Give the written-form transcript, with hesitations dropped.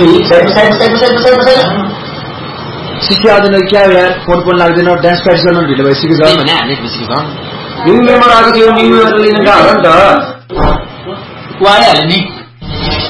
शिक्षा आउँदैन क्या यार फोन लाग्दैन डान्स प्र्याक्टिस गर्न ढिलो भइसक्यो छ भने हामीले बिर्सेको छ न्यू मेम्बर आएको थियो न्यू मेम्बर लिन गयो होला नि त ऊ आइहाल्यो नि